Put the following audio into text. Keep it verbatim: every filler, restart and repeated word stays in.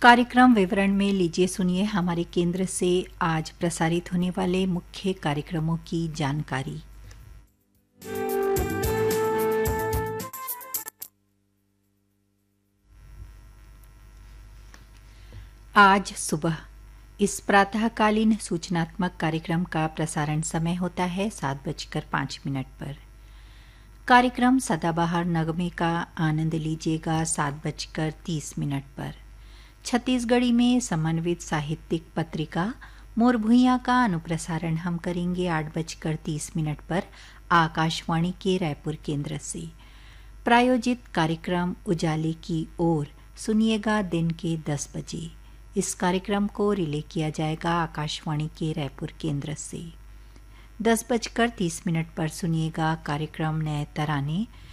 कार्यक्रम विवरण में लीजिए सुनिए हमारे केंद्र से आज प्रसारित होने वाले मुख्य कार्यक्रमों की जानकारी। आज सुबह इस प्रातःकालीन सूचनात्मक कार्यक्रम का प्रसारण समय होता है सात बजकर पाँच मिनट पर। कार्यक्रम सदाबहार नगमे का आनंद लीजिएगा सात बजकर तीस मिनट पर। छत्तीसगढ़ी में समन्वित साहित्यिक पत्रिका मोर भुइयां का अनुप्रसारण हम करेंगे आठ बजकर तीस मिनट पर आकाशवाणी के रायपुर केंद्र से। प्रायोजित कार्यक्रम उजाले की ओर सुनिएगा दिन के दस बजे। इस कार्यक्रम को रिले किया जाएगा आकाशवाणी के रायपुर केंद्र से। दस बजकर तीस मिनट पर सुनिएगा कार्यक्रम नए तराने